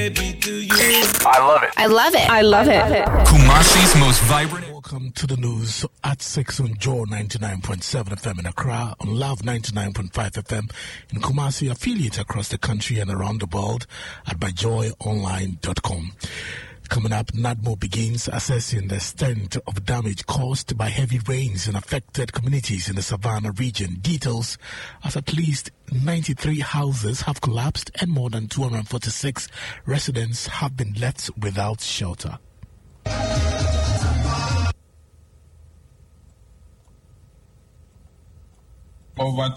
baby, do you? I love it. I love it. I love it. Kumasi's most vibrant. Welcome to the news at 6 on Joy 99.7 FM in Accra, on Love 99.5 FM in Kumasi, affiliate across the country and around the world at byjoyonline.com. Coming up, NADMO begins assessing the extent of damage caused by heavy rains in affected communities in the Savannah region. Details as at least 93 houses have collapsed and more than 246 residents have been left without shelter. Over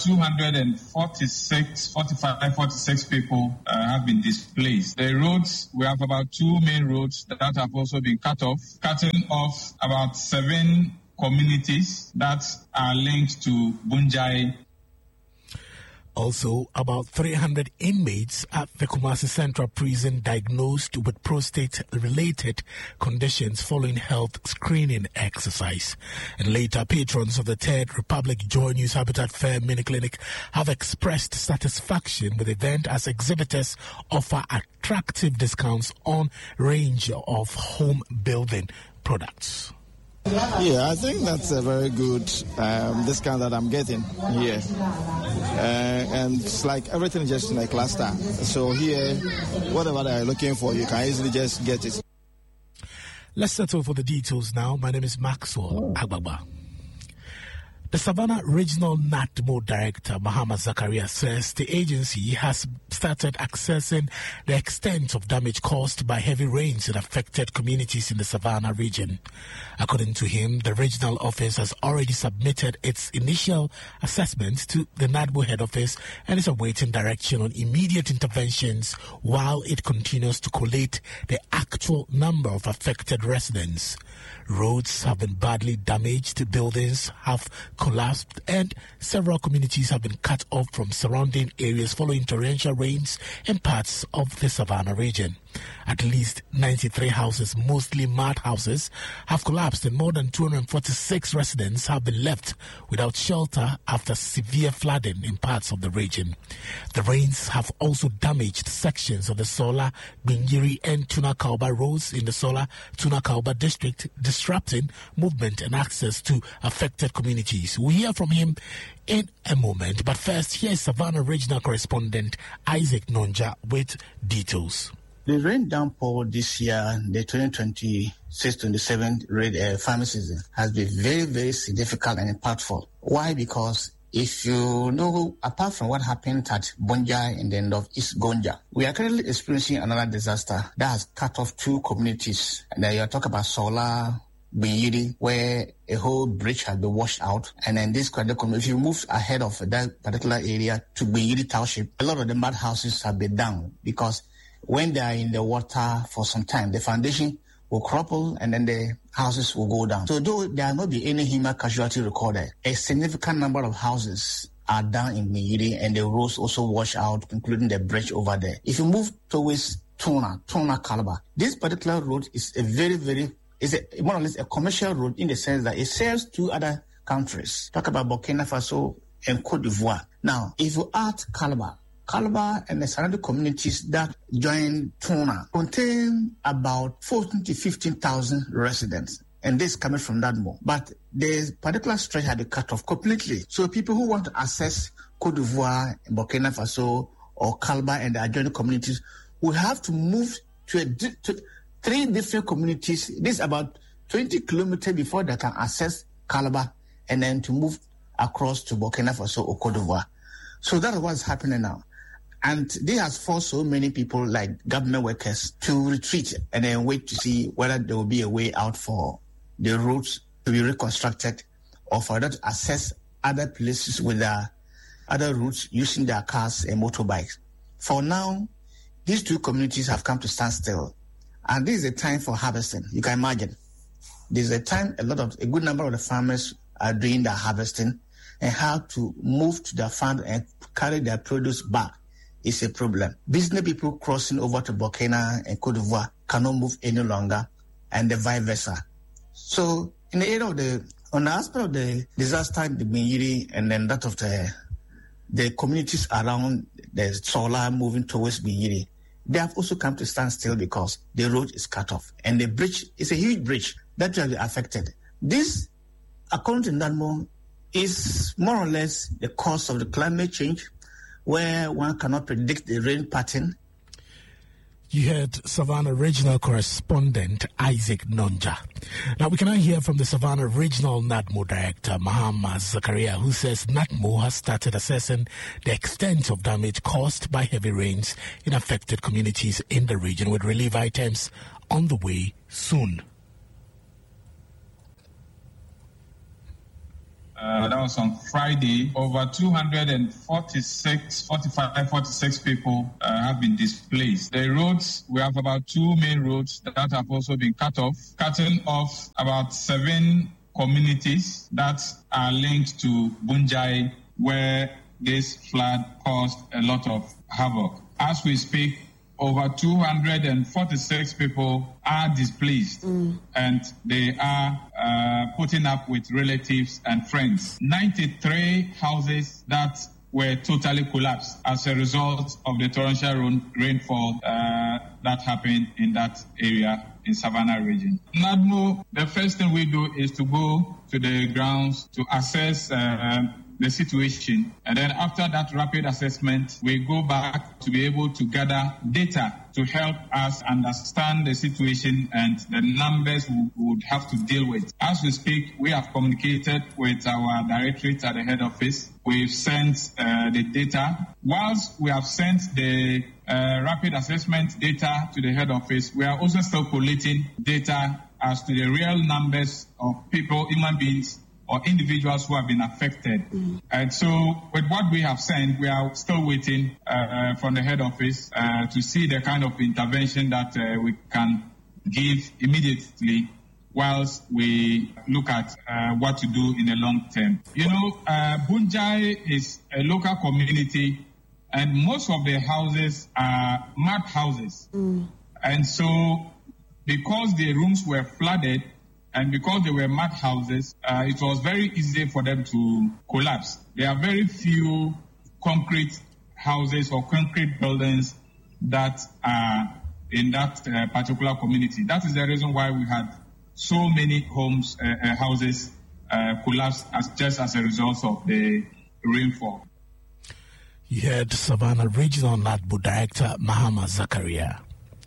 246 people have been displaced. The roads, we have about 2 main roads that have also been cutting off about 7 communities that are linked to Bunjai. Also, about 300 inmates at the Kumasi Central Prison diagnosed with prostate-related conditions following health screening exercise. And later, patrons of the Third Republic Joy News Habitat Fair Mini Clinic have expressed satisfaction with the event as exhibitors offer attractive discounts on range of home building products. Yeah, I think that's a very good discount that I'm getting here. And it's like everything is just in a cluster. So here, whatever they're looking for, you can easily just get it. Let's settle for the details now. My name is Maxwell Agbagba. The Savannah Regional NADMO Director, Muhammad Zakaria, says the agency has started assessing the extent of damage caused by heavy rains in affected communities in the Savannah region. According to him, the regional office has already submitted its initial assessment to the NADMO head office and is awaiting direction on immediate interventions while it continues to collate the actual number of affected residents. Roads have been badly damaged, buildings have collapsed, and several communities have been cut off from surrounding areas following torrential rains in parts of the Savannah region. At least 93 houses, mostly mud houses, have collapsed and more than 246 residents have been left without shelter after severe flooding in parts of the region. The rains have also damaged sections of the Sola, Bingiri and Tuna Kauba roads in the Sola, Tuna Kauba district, disrupting movement and access to affected communities. We hear from him in a moment, but first, here's Savannah Regional Correspondent Isaac Nonja with details. The rain downpour this year, the 2026-27 farming season, has been very, very significant and impactful. Why? Because if you know, apart from what happened at Bunjai in the Northeast Gonja, we are currently experiencing another disaster that has cut off 2 communities. And then you're talking about Sola, Binyiri, where a whole bridge has been washed out. And then this community, if you move ahead of that particular area to Binyiri Township, a lot of the mud houses have been down because when they are in the water for some time, the foundation will crumple and then the houses will go down. So though there will not be any human casualty recorded, a significant number of houses are down in Binyiri and the roads also wash out, including the bridge over there. If you move towards Tuna Calabar, this particular road is a more or less a commercial road in the sense that it serves 2 other countries. Talk about Burkina Faso and Cote d'Ivoire. Now, if you add Calabar and the surrounding communities that join Tuna contain about 14,000 to 15,000 residents. And this coming from NADMO. But the particular stretch had been cut off completely. So people who want to access Cote d'Ivoire, Burkina Faso, or Calabar and the adjoining communities will have to move to 3 different communities. This is about 20 kilometers before they can access Calabar and then to move across to Burkina Faso or Cote d'Ivoire. So that's what's happening now. And this has forced so many people like government workers to retreat and then wait to see whether there will be a way out for the roads to be reconstructed or for them to access other places with other routes using their cars and motorbikes. For now, these 2 communities have come to stand still. And this is a time for harvesting. You can imagine. This is a time a good number of the farmers are doing their harvesting and how to move to their farm and carry their produce back is a problem. Business people crossing over to Burkina and Cote d'Ivoire cannot move any longer, and the vice versa. So, in the area of on the aspect of the disaster in the Binyiri and then that of the communities around the Sola moving towards Binyiri, they have also come to stand still because the road is cut off. And the bridge is a huge bridge that will be affected. This, according to NADMO, is more or less the cause of the climate change, where one cannot predict the rain pattern. You heard Savannah Regional Correspondent Isaac Nonja. Now we can now hear from the Savannah Regional NADMO Director Mahama Zakaria, who says NADMO has started assessing the extent of damage caused by heavy rains in affected communities in the region, with relief items on the way soon. That was on Friday. Over 46 people have been displaced. The roads, we have about 2 main roads that have also been cutting off about 7 communities that are linked to Bunjai, where this flood caused a lot of havoc. As we speak, over 246 people are displaced, and they are putting up with relatives and friends. 93 houses that were totally collapsed as a result of the torrential rainfall that happened in that area in Savannah region. NADMO, the first thing we do is to go to the grounds to assess the situation. And then after that rapid assessment, we go back to be able to gather data to help us understand the situation and the numbers we would have to deal with. As we speak, we have communicated with our directorate at the head office. We've sent the data. Whilst we have sent the rapid assessment data to the head office, we are also still collating data as to the real numbers of people, human beings, or individuals who have been affected. And so with what we have sent, we are still waiting from the head office to see the kind of intervention that we can give immediately whilst we look at what to do in the long term. You know, Bunjai is a local community, and most of the houses are mud houses. And so because the rooms were flooded, and because they were mud houses, it was very easy for them to collapse. There are very few concrete houses or concrete buildings that are in that particular community. That is the reason why we had so many houses collapse just as a result of the rainfall. You heard Savannah Regional NADMO Director Mahama Zakaria.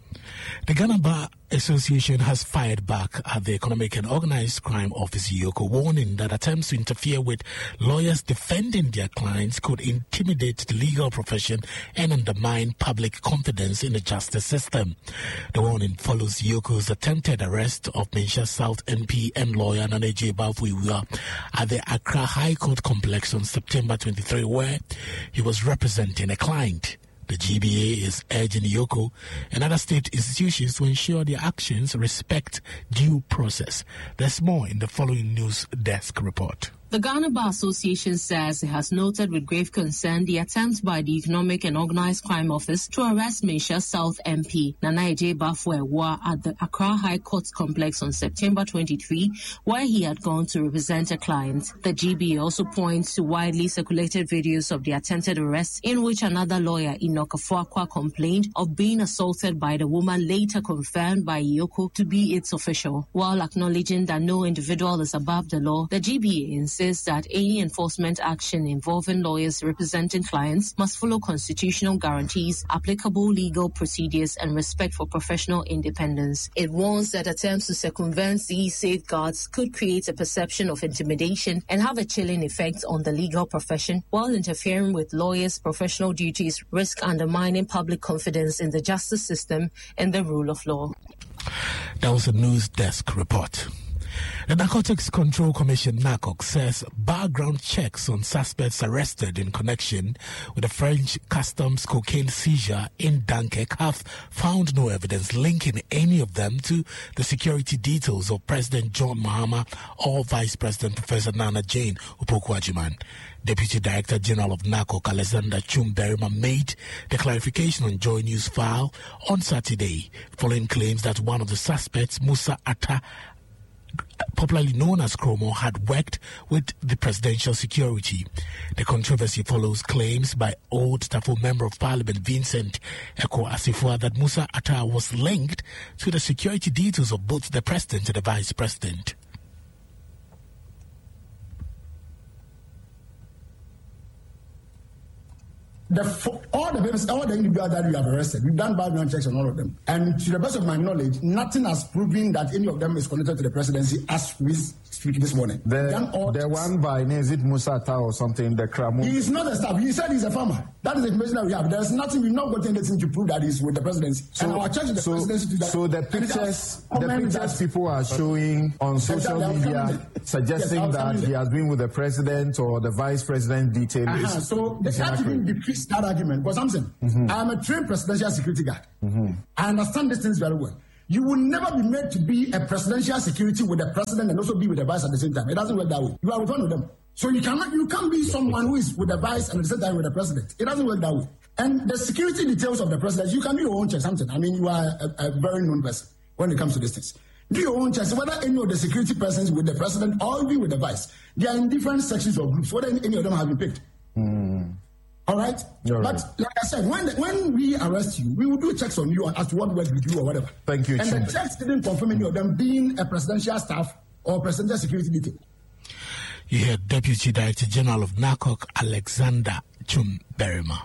The Ghana Bar Association has fired back at the Economic and Organized Crime Office, EOCO, warning that attempts to interfere with lawyers defending their clients could intimidate the legal profession and undermine public confidence in the justice system. The warning follows EOCO's attempted arrest of Mensah South MP and lawyer Nana J. Bafui at the Accra High Court complex on September 23, where he was representing a client. The GBA is urging EOCO and other state institutions to ensure their actions respect due process. There's more in the following news desk report. The Ghana Bar Association says it has noted with grave concern the attempt by the Economic and Organized Crime Office to arrest Mensah South MP Nana J. Bafui at the Accra High Court complex on September 23, where he had gone to represent a client. The GBA also points to widely circulated videos of the attempted arrest in which another lawyer, Enoch Afuakwa, complained of being assaulted by the woman later confirmed by EOCO to be its official. While acknowledging that no individual is above the law, the GBA insists that any enforcement action involving lawyers representing clients must follow constitutional guarantees, applicable legal procedures, and respect for professional independence. It warns that attempts to circumvent these safeguards could create a perception of intimidation and have a chilling effect on the legal profession, while interfering with lawyers' professional duties risk undermining public confidence in the justice system and the rule of law. That was a news desk report. The Narcotics Control Commission, NARCOC, says background checks on suspects arrested in connection with the French customs cocaine seizure in Dunkirk have found no evidence linking any of them to the security details of President John Mahama or Vice President Professor Nana Jane Opoku-Agyeman. Deputy Director General of NARCOC, Alexander Chumberima, made the clarification on Joy News File on Saturday, following claims that one of the suspects, Musa popularly known as Kromo, had worked with the presidential security. The controversy follows claims by Old Tafo Member of Parliament Vincent Eko Asifua that Musa Atta was linked to the security details of both the president and the vice president. All the individuals that we have arrested, we've done background checks on all of them. And to the best of my knowledge, nothing has proven that any of them is connected to the presidency as we speak this morning. The one by name, is it Musa Atta or something, the Kramo? He is not a staff. He said he's a farmer. That is the information that we have. There's nothing, we've not got anything to prove that he's with the presidency. So, and our church is the presidency to that. So the pictures people are showing on social media suggesting that he has been with the president or the vice president detail. So they have to decrease that argument. Because I'm a trained presidential security guard. I understand these things very well. You will never be made to be a presidential security with the president and also be with the vice at the same time. It doesn't work that way. You are with one of them. So you can't be someone who is with the vice and at the same time with the president. It doesn't work that way. And the security details of the president, you can do your own check. I mean, you are a very known person when it comes to these things. Do your own checks. Whether any of the security persons with the president or even with the vice, they are in different sections or groups. Whether any of them have been picked. All right? But like I said, when we arrest you, we will do checks on you as to what work with you or whatever. Thank you, and Chumbe. the checks didn't confirm any of them being a presidential staff or presidential security detail. You heard Deputy Director General of NACOC, Alexander Chumberima.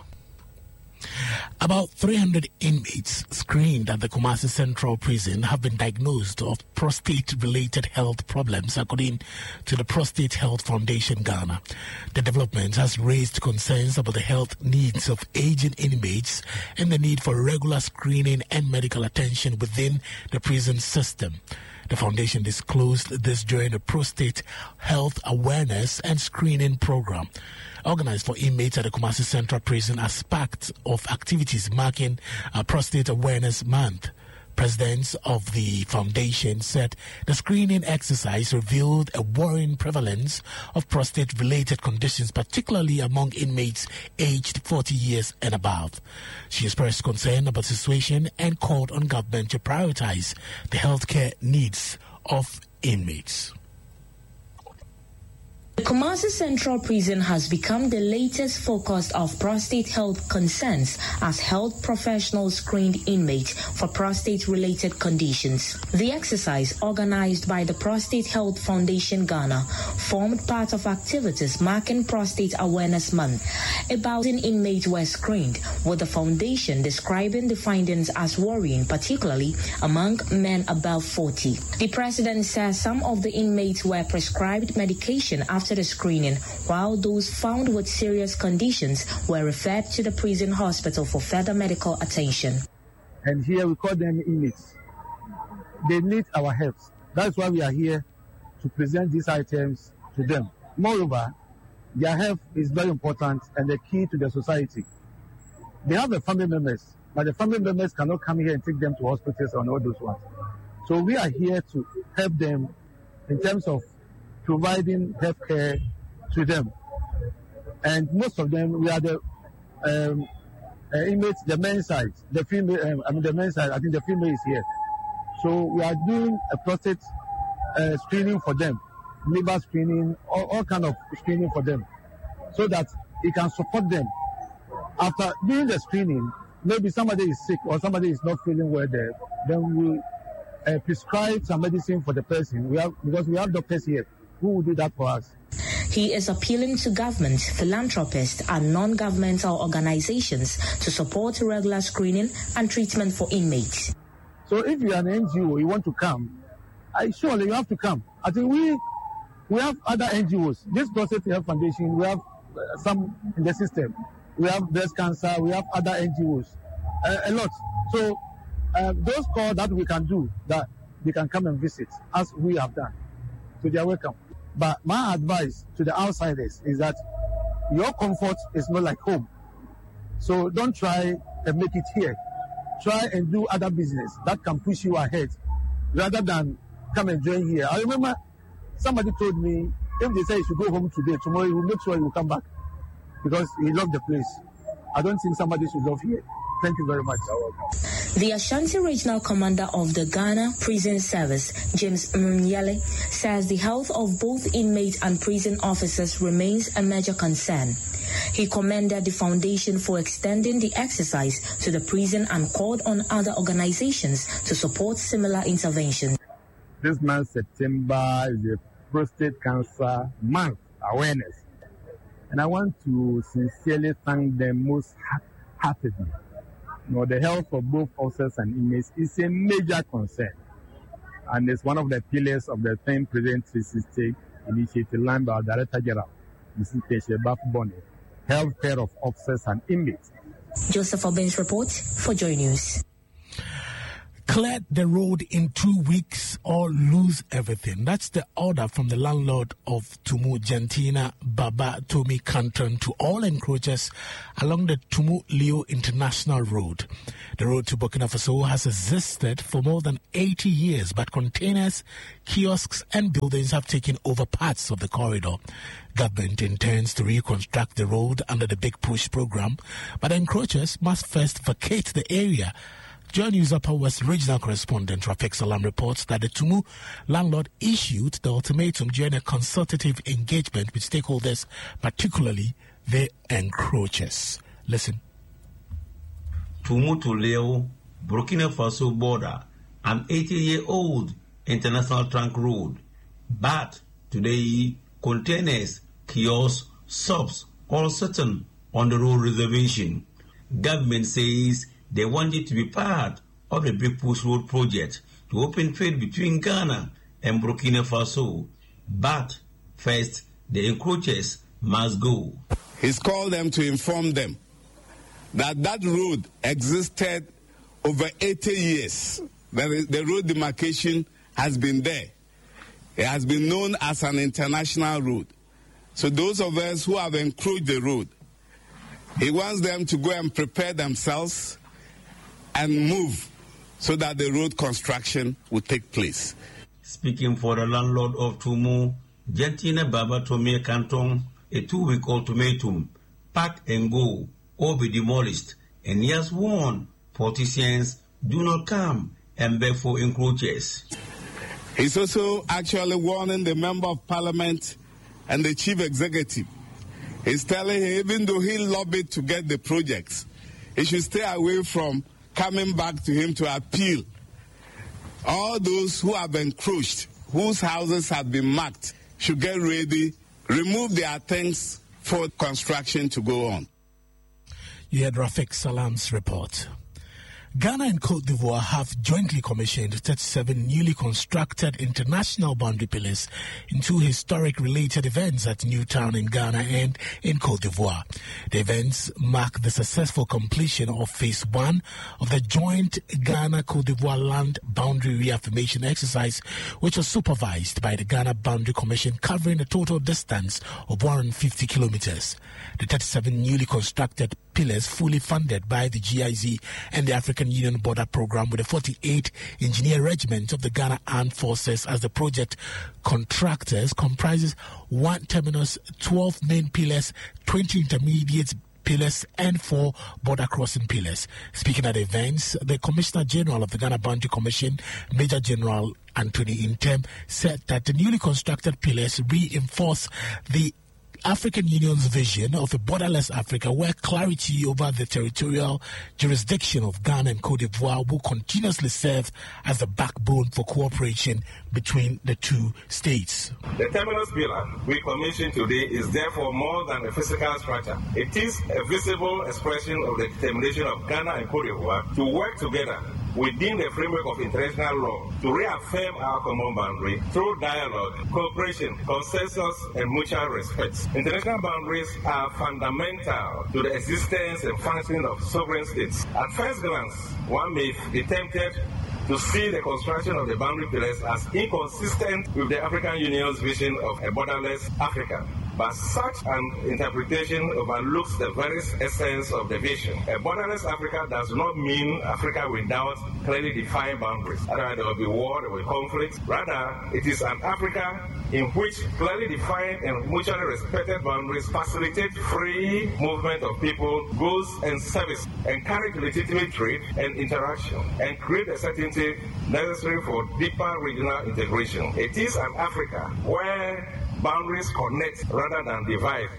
About 300 inmates screened at the Kumasi Central Prison have been diagnosed of prostate-related health problems, according to the Prostate Health Foundation Ghana. The development has raised concerns about the health needs of aging inmates and the need for regular screening and medical attention within the prison system. The foundation disclosed this during a prostate health awareness and screening program organized for inmates at the Kumasi Central Prison as part of activities marking Prostate Awareness Month. Presidents of the foundation said the screening exercise revealed a worrying prevalence of prostate-related conditions, particularly among inmates aged 40 years and above. She expressed concern about the situation and called on government to prioritize the healthcare needs of inmates. The Kumasi Central Prison has become the latest focus of prostate health concerns as health professionals screened inmates for prostate-related conditions. The exercise, organized by the Prostate Health Foundation Ghana, formed part of activities marking Prostate Awareness Month. About 1,000 inmates were screened, with the foundation describing the findings as worrying, particularly among men above 40. The president says some of the inmates were prescribed medication after the screening, while those found with serious conditions were referred to the prison hospital for further medical attention. And here we call them inmates. They need our help. That's why we are here to present these items to them. Moreover, their health is very important and the key to the society. They have the family members, but the family members cannot come here and take them to hospitals and all those ones. So we are here to help them in terms of providing health care to them. And most of them, we are the inmates, the men's side, the female, the men's side, I think the female is here. So we are doing a prostate screening for them, liver screening, all kind of screening for them, so that it can support them. After doing the screening, maybe somebody is sick or somebody is not feeling well there, then we prescribe some medicine for the person. Because we have doctors here who will do that for us. He is appealing to government, philanthropists, and non-governmental organizations to support regular screening and treatment for inmates. So if you are an NGO, you want to come, surely you have to come. I think we have other NGOs. This Prostate Health Foundation, we have some in the system. We have breast cancer, we have other NGOs, a lot. So those calls that we can do, that they can come and visit, as we have done. So they are welcome. But my advice to the outsiders is that your comfort is not like home. So don't try and make it here. Try and do other business that can push you ahead rather than come and join here. I remember somebody told me, if they say you should go home today, tomorrow you will make sure you will come back because he loved the place. I don't think somebody should love here. Thank you very much. The Ashanti Regional Commander of the Ghana Prison Service, James Mnyele, says the health of both inmates and prison officers remains a major concern. He commended the foundation for extending the exercise to the prison and called on other organizations to support similar interventions. This month, September, is a prostate cancer month awareness. And I want to sincerely thank them most heartedly. The health of both officers and inmates is a major concern. And it's one of the pillars of the 10th Prison 360 initiative led by our Director General, Mrs. Peshe Bafubone, health care of officers and inmates. Joseph Obins reports for Joy News. Clear the road in 2 weeks or lose everything. That's the order from the landlord of Tumu Gentina Baba Tomi Canton to all encroachers along the Tumu Leo International Road. The road to Burkina Faso has existed for more than 80 years, but containers, kiosks and buildings have taken over parts of the corridor. Government intends to reconstruct the road under the Big Push program, but encroachers must first vacate the area. Joy News Upper West Regional Correspondent Rafik Salam reports that the Tumu landlord issued the ultimatum during a consultative engagement with stakeholders, particularly the encroachers. Listen. Tumu to Leo, Burkina Faso border, an 80-year-old international trunk road. But today, containers, kiosks, shops, all certain on the road reservation. Government says they want it to be part of the Big Push Road project to open trade between Ghana and Burkina Faso. But first, the encroachers must go. He's called them to inform them that that road existed over 80 years. The road demarcation has been there. It has been known as an international road. So those of us who have encroached the road, he wants them to go and prepare themselves and move so that the road construction will take place. Speaking for the landlord of Tumu, Gentina Baba Tomi Canton, a 2-week ultimatum, pack and go, or be demolished, and he has warned politicians do not come and beg for encroachers. He's also actually warning the Member of Parliament and the Chief Executive. He's telling him, even though he lobbied to get the projects, he should stay away from coming back to him to appeal. All those who have encroached, whose houses have been marked, should get ready, remove their things for construction to go on. You had Rafik Salam's report. Ghana and Cote d'Ivoire have jointly commissioned 37 newly constructed international boundary pillars in 2 historic related events at Newtown in Ghana and in Cote d'Ivoire. The events mark the successful completion of Phase 1 of the joint Ghana-Cote d'Ivoire land boundary reaffirmation exercise, which was supervised by the Ghana Boundary Commission, covering a total distance of 150 kilometers. The 37 newly constructed pillars, fully funded by the GIZ and the African Union Border Program, with the 48 Engineer Regiment of the Ghana Armed Forces as the project contractors, comprises 1 terminus, 12 main pillars, 20 intermediate pillars and 4 border crossing pillars. Speaking at events, the Commissioner General of the Ghana Boundary Commission, Major General Anthony Intem, said that the newly constructed pillars reinforce the African Union's vision of a borderless Africa, where clarity over the territorial jurisdiction of Ghana and Cote d'Ivoire will continuously serve as the backbone for cooperation between the 2 states. The terminus pillar we commissioned today is therefore more than a physical structure. It is a visible expression of the determination of Ghana and Cote d'Ivoire to work together within the framework of international law to reaffirm our common boundary through dialogue, cooperation, consensus, and mutual respect. International boundaries are fundamental to the existence and functioning of sovereign states. At first glance, one may be tempted to see the construction of the boundary pillars as inconsistent with the African Union's vision of a borderless Africa. But such an interpretation overlooks the very essence of the vision. A borderless Africa does not mean Africa without clearly defined boundaries. Otherwise, there will be war, there will be conflict. Rather, it is an Africa in which clearly defined and mutually respected boundaries facilitate free movement of people, goods, and services, encourage legitimate trade and interaction, and create a certainty necessary for deeper regional integration. It is an Africa where boundaries connect rather than divide.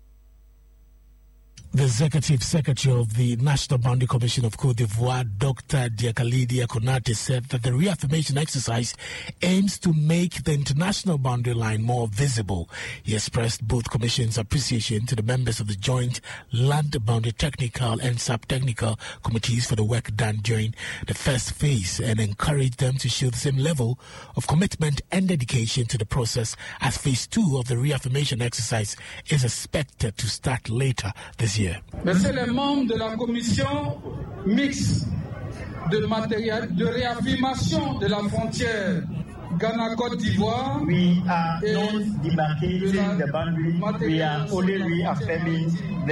The Executive Secretary of the National Boundary Commission of Cote d'Ivoire, Dr. Diakalidia Konate, said that the reaffirmation exercise aims to make the international boundary line more visible. He expressed both commissions' appreciation to the members of the joint land boundary technical and sub-technical committees for the work done during the first phase and encouraged them to show the same level of commitment and dedication to the process as phase 2 of the reaffirmation exercise is expected to start later this year. Messieurs les membres de la commission mixte de réaffirmation de la frontière Ghana-Côte d'Ivoire. We are not demarcating the boundary. We are only reaffirming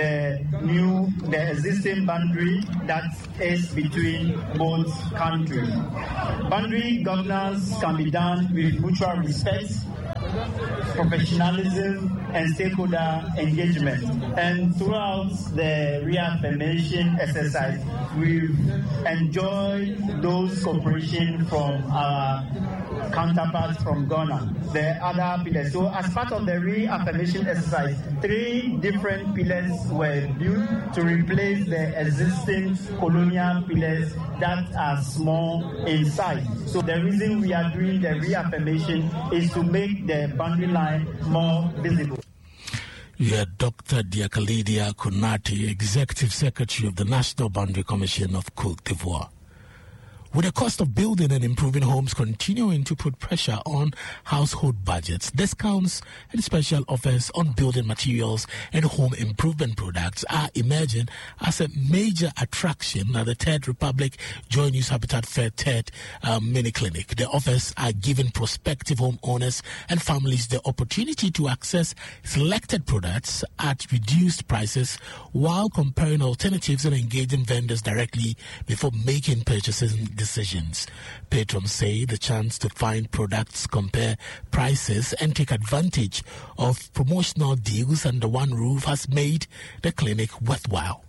the existing boundary that is between both countries. Boundary governance can be done with mutual respect, professionalism, and stakeholder engagement. And throughout the reaffirmation exercise, we've enjoyed those cooperation from our counterparts from Ghana, the other pillars. So as part of the reaffirmation exercise, 3 different pillars were built to replace the existing colonial pillars that are small in size. So the reason we are doing the reaffirmation is to make the boundary line more visible. Yeah, Dr. Diakalidia Konate, Executive Secretary of the National Boundary Commission of Cote d'Ivoire. With the cost of building and improving homes continuing to put pressure on household budgets, discounts and special offers on building materials and home improvement products are emerging as a major attraction at the Third Republic Joy News Habitat Fair Third Mini Clinic. The offers are giving prospective homeowners and families the opportunity to access selected products at reduced prices while comparing alternatives and engaging vendors directly before making purchases decisions. Patrons say the chance to find products, compare prices, and take advantage of promotional deals under one roof has made the clinic worthwhile.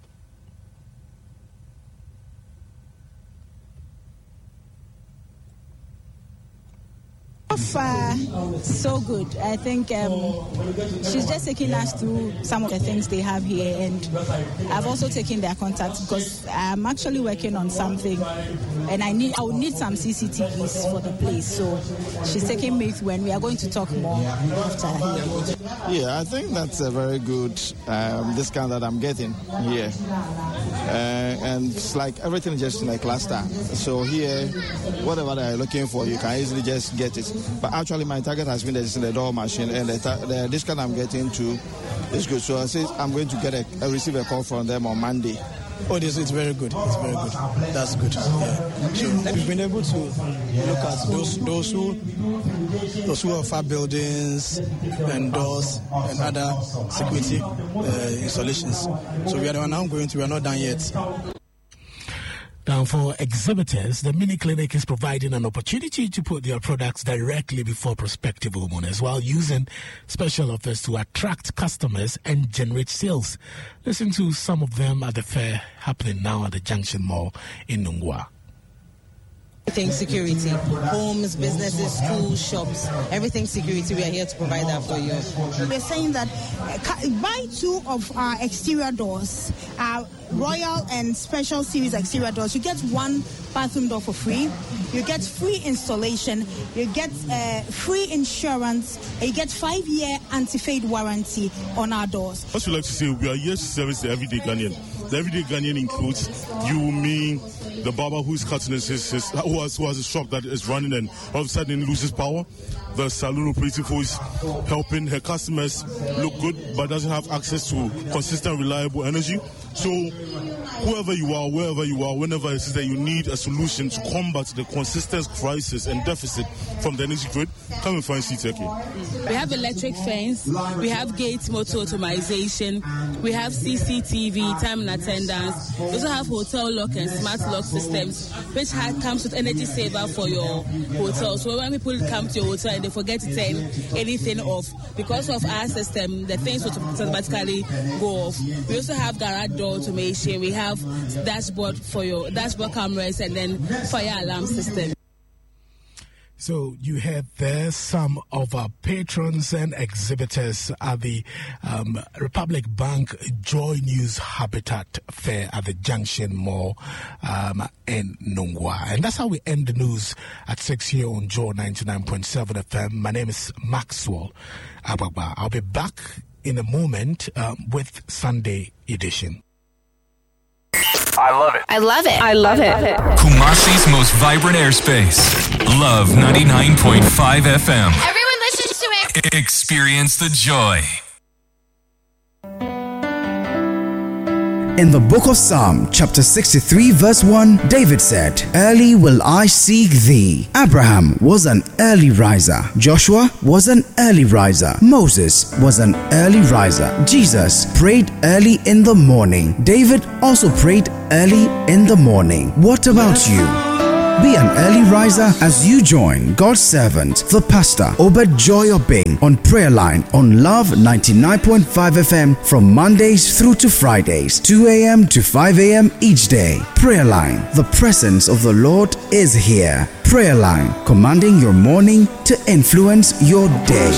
So far, so good. I think she's just taking us through some of the things they have here, and I've also taken their contacts because I'm actually working on something, and I would need some CCTVs for the place. So she's taking me through, and we are going to talk more after here. Yeah, I think that's a very good discount that I'm getting here, and it's like everything is just in a cluster. So here, whatever they're looking for, you can easily just get it. But actually, my target has been the door machine, and the discount I'm getting to is good. So I say I'm going to receive a call from them on Monday. Oh, it's very good. It's very good. That's good. Yeah. So we've been able to look at those who offer buildings and doors and other security installations. So we are now going to. We are not done yet. Now, for exhibitors, the mini clinic is providing an opportunity to put their products directly before prospective homeowners while using special offers to attract customers and generate sales. Listen to some of them at the fair happening now at the Junction Mall in Nungwa. Everything security, homes, businesses, schools, shops, everything security. We are here to provide that for you. We're saying that buy 2 of our exterior doors, our Royal and Special Series exterior doors. You get 1 bathroom door for free. You get free installation. You get free insurance. And you get 5-year anti-fade warranty on our doors. What we like to say, we are here to service the everyday Ghanaian. The everyday Ghanaian includes you, me, the barber who is cutting who has a shop that is running and all of a sudden loses power. The saloon operative who is helping her customers look good but doesn't have access to consistent, reliable energy. So whoever you are, wherever you are, whenever it is that you need a solution to combat the consistent crisis and deficit from the energy grid, come and find CTECI. We have electric fence, we have gate motor automation, we have CCTV, time and attendance. We also have hotel lock and smart lock systems, which comes with energy saver for your hotel. So when people come to your hotel and they forget to turn anything off, because of our system, the things will automatically go off. We also have garage door automation. We have dashboard for your dashboard cameras and then fire alarm system. So you heard there some of our patrons and exhibitors at the Republic Bank Joy News Habitat Fair at the Junction Mall in Nungwa. And that's how we end the news at 6 here on Joy 99.7 FM. My name is Maxwell Agbagba. I'll be back in a moment with Sunday edition. I love it. I love it. I love it. Kumasi's most vibrant airspace. Love 99.5 FM. Everyone listens to it. Experience the joy. In the book of Psalm, chapter 63, verse 1, David said, "Early will I seek thee." Abraham was an early riser. Joshua was an early riser. Moses was an early riser. Jesus prayed early in the morning. David also prayed early in the morning. What about you? Be an early riser as you join God's servant, the pastor, Obed Joy Obeng, on Prayer Line on Love 99.5 FM from Mondays through to Fridays, 2 a.m. to 5 a.m. each day. Prayer Line, the presence of the Lord is here. Prayer Line, commanding your morning to influence your day.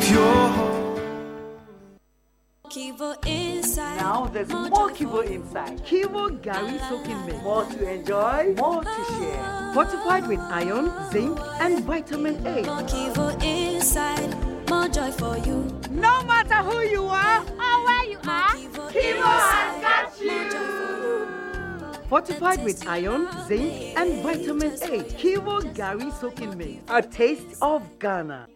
Now there's more Kivo inside. Kivo Gary soaking milk. More to enjoy, more to share. Fortified with iron, zinc, and vitamin A. More Kivo inside. More joy for you. No matter who you are or where you are, Kivo has got you. Fortified with iron, zinc, and vitamin A. Kivo Gary soaking milk. A taste of Ghana.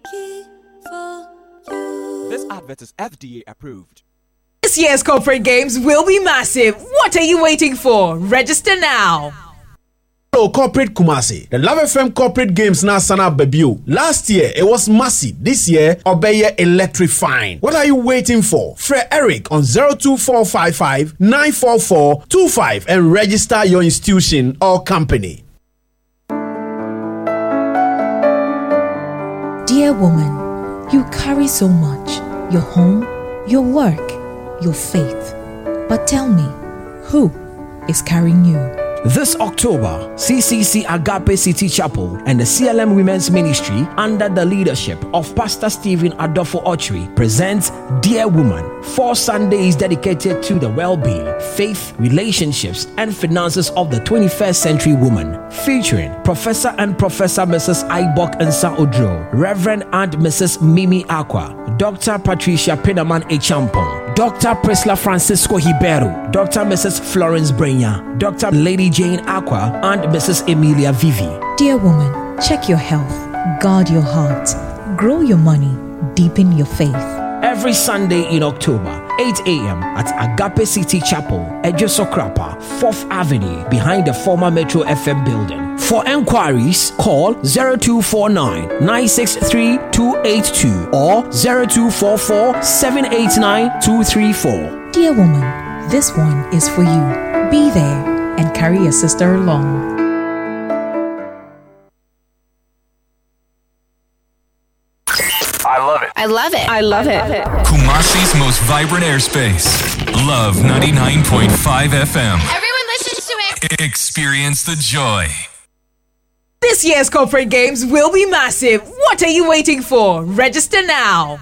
This advert is FDA approved. This year's corporate games will be massive. What are you waiting for? Register now. Hello, Corporate Kumasi. The Love FM Corporate Games now sana debut. Last year, it was massive. This year, Obeye electrifying. What are you waiting for? Fred Eric on 02455 944 25 and register your institution or company. Dear woman, you carry so much. Your home, your work, your faith. But tell me, who is carrying you? This October, CCC Agape City Chapel and the CLM Women's Ministry, under the leadership of Pastor Stephen Adolfo Ochri, presents Dear Woman, 4 Sundays dedicated to the well-being, faith, relationships, and finances of the 21st century woman, featuring Professor and Professor Mrs. Ibok Nsa Odro, Reverend and Mrs. Mimi Aqua, Dr. Patricia Pinaman Echampong, Dr. Priscilla Francisco Hibero, Dr. Mrs. Florence Brenya, Dr. Lady Jane Aqua, and Mrs. Emilia Vivi. Dear woman, check your health, guard your heart, grow your money, deepen your faith. Every Sunday in October, 8 a.m. at Agape City Chapel, Ejosokrapa, 4th Avenue, behind the former Metro FM building. For enquiries, call 0249 963 282 or 0244 789 234. Dear woman, this one is for you. Be there and carry your sister along. I love it. I love it. I love it. Kumasi's most vibrant airspace. Love 99.5 FM. Everyone listens to it. Experience the joy. This year's corporate games will be massive. What are you waiting for? Register now.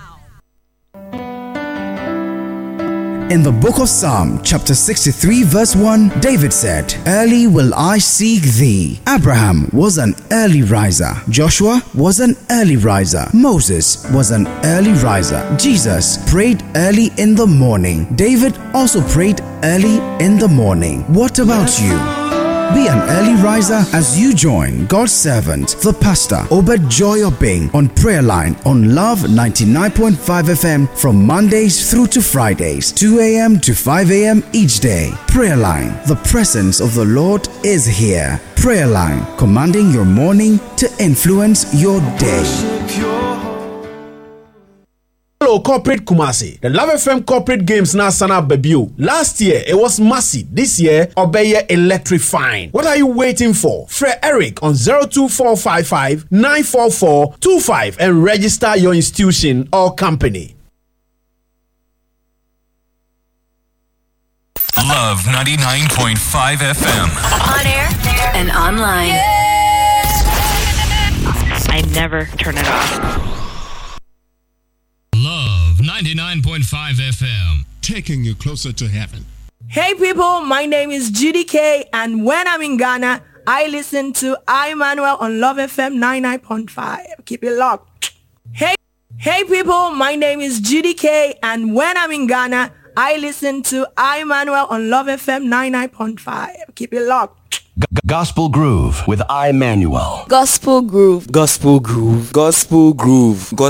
In the book of Psalm, chapter 63, verse 1, David said, "Early will I seek thee." Abraham was an early riser. Joshua was an early riser. Moses was an early riser. Jesus prayed early in the morning. David also prayed early in the morning. What about you? Be an early riser as you join God's servant, the pastor, Obed Joy Obeng, on Prayer Line on Love 99.5 FM from Mondays through to Fridays, 2 a.m. to 5 a.m. each day. Prayer Line, the presence of the Lord is here. Prayer Line, commanding your morning to influence your day. Hello, Corporate Kumasi. The Love FM Corporate Games na sana debut. Last year, it was massive. This year, Obeye electrifying. What are you waiting for? Fred Eric on 02455 944 25 and register your institution or company. Love 99.5 FM. On air and online. I never turn it off. Love 99.5 FM. Taking you closer to heaven. Hey people, my name is Judy K, and when I'm in Ghana, I listen to Emmanuel on Love FM 99.5. Keep it locked. Hey people, my name is Judy K, and when I'm in Ghana, I listen to Emmanuel on Love FM 99.5. Keep it locked. Gospel Groove with Emmanuel. Gospel Groove. Gospel Groove. Gospel Groove.